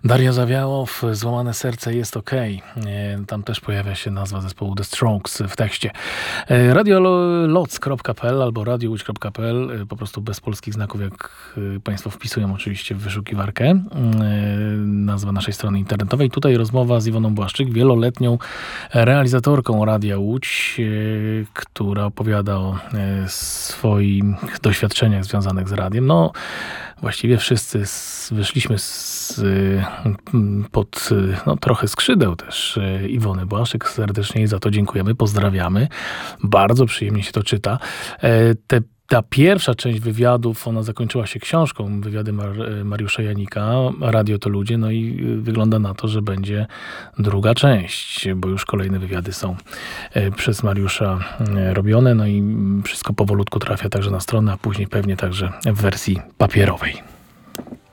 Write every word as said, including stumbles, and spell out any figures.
Daria Zawiałow, Złamane serce jest okej. Okay. Tam też pojawia się nazwa zespołu The Strokes w tekście. radioloc kropka p l albo radiołódź kropka p l, po prostu bez polskich znaków, jak Państwo wpisują oczywiście w wyszukiwarkę. Nazwa naszej strony internetowej. Tutaj rozmowa z Iwoną Błaszczyk, wieloletnią realizatorką Radia Łódź, która opowiada o swoich doświadczeniach związanych z radiem. No, właściwie wszyscy wyszliśmy z, pod no, trochę skrzydeł też Iwony Błaszczyk. Serdecznie jej za to dziękujemy, pozdrawiamy. Bardzo przyjemnie się to czyta. Te Ta pierwsza część wywiadów, ona zakończyła się książką, wywiady Mar- Mariusza Janika, Radio to ludzie, no i wygląda na to, że będzie druga część, bo już kolejne wywiady są przez Mariusza robione, no i wszystko powolutku trafia także na stronę, a później pewnie także w wersji papierowej.